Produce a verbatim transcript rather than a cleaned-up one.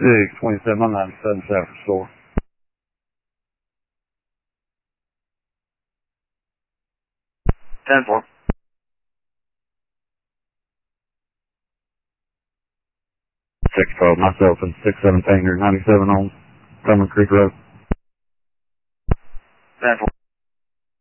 six twenty-seven, I'm ninety-seven, Safford Store. ten four. six twelve, myself and six seventeen, ninety-seven on Common Creek Road. ten four.